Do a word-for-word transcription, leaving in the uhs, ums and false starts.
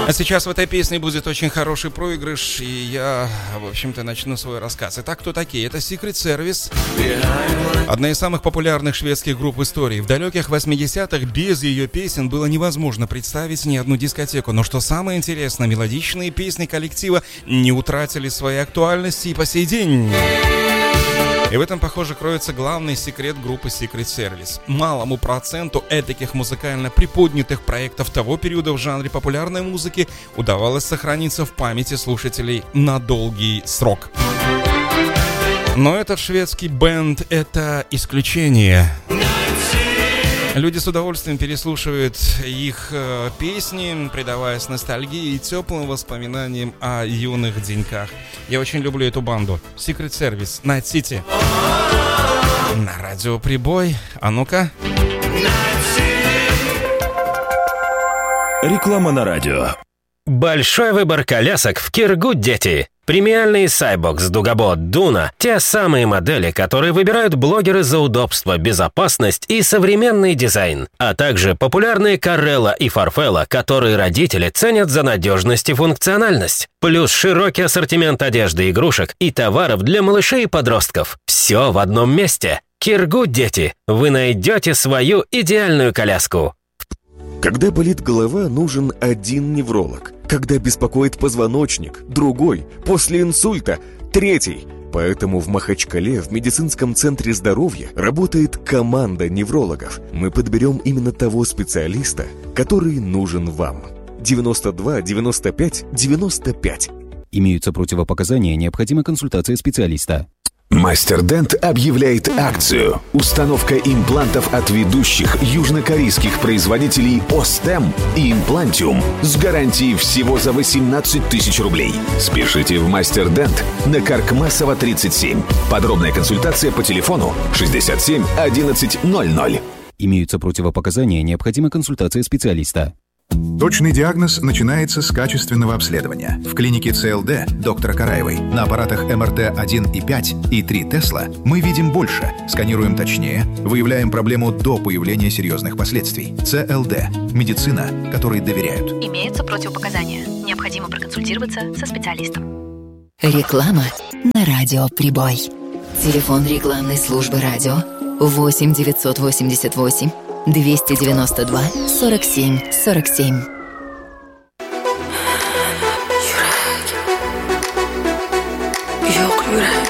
А сейчас в этой песне будет очень хороший проигрыш, и я, в общем-то, начну свой рассказ. Итак, кто такие? Это Secret Service, одна из самых популярных шведских групп в истории. В далеких восьмидесятых без ее песен было невозможно представить ни одну дискотеку. Но что самое интересное, мелодичные песни коллектива не утратили своей актуальности и по сей день. И в этом, похоже, кроется главный секрет группы Secret Service. Малому проценту этаких музыкально приподнятых проектов того периода в жанре популярной музыки удавалось сохраниться в памяти слушателей на долгий срок. Но этот шведский бэнд — это исключение. Люди с удовольствием переслушивают их э, песни, предаваясь ностальгии и теплым воспоминаниям о юных деньках. Я очень люблю эту банду. Secret Service, Night City. На радио Прибой. А ну-ка. Реклама на радио. Большой выбор колясок в Киргуд, дети. Премиальные Cybox, Дугабот, Дуна – те самые модели, которые выбирают блогеры за удобство, безопасность и современный дизайн. А также популярные Карелла и Фарфелла, которые родители ценят за надежность и функциональность. Плюс широкий ассортимент одежды, игрушек и товаров для малышей и подростков. Все в одном месте. Киргуд, дети. Вы найдете свою идеальную коляску. Когда болит голова, нужен один невролог. Когда беспокоит позвоночник, другой. После инсульта, третий. Поэтому в Махачкале в медицинском центре здоровья работает команда неврологов. Мы подберем именно того специалиста, который нужен вам. девяносто два девяносто пять девяносто пять. Имеются противопоказания, необходима консультация специалиста. Мастер Дент объявляет акцию. Установка имплантов от ведущих южнокорейских производителей Остем и Имплантиум с гарантией всего за восемнадцать тысяч рублей. Спешите в Мастер Дент на Каркмасова тридцать семь. Подробная консультация по телефону шестьдесят семь одиннадцать ноль ноль. Имеются противопоказания, необходима консультация специалиста. Точный диагноз начинается с качественного обследования. В клинике ЦЛД доктора Караевой на аппаратах эм эр тэ один и пять и три Тесла мы видим больше, сканируем точнее, выявляем проблему до появления серьезных последствий. ЦЛД. Медицина, которой доверяют. Имеются противопоказания. Необходимо проконсультироваться со специалистом. Реклама на радио Прибой. Телефон рекламной службы радио восемь девятьсот восемьдесят восемь двести девяносто два сорок семь сорок семь.